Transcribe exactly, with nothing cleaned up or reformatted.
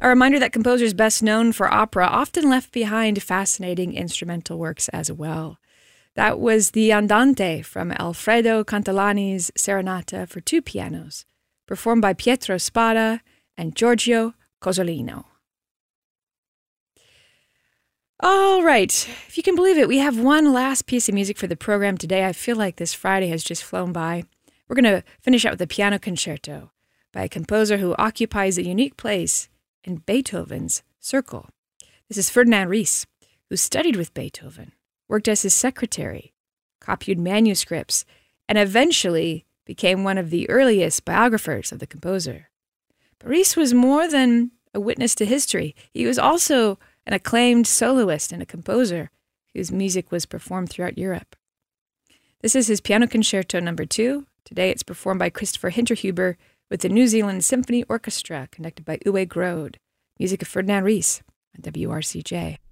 A reminder that composers best known for opera often left behind fascinating instrumental works as well. That was the Andante from Alfredo Cantalani's Serenata for two pianos, performed by Pietro Spada and Giorgio Cozzolino. All right, if you can believe it, we have one last piece of music for the program today. I feel like this Friday has just flown by. We're going to finish out with a piano concerto by a composer who occupies a unique place in Beethoven's circle. This is Ferdinand Ries, who studied with Beethoven, worked as his secretary, copied manuscripts, and eventually became one of the earliest biographers of the composer. But Ries was more than a witness to history. He was also an acclaimed soloist and a composer whose music was performed throughout Europe. This is his Piano Concerto number two. Today it's performed by Christopher Hinterhuber with the New Zealand Symphony Orchestra, conducted by Uwe Grode. Music of Ferdinand Ries on W R C J.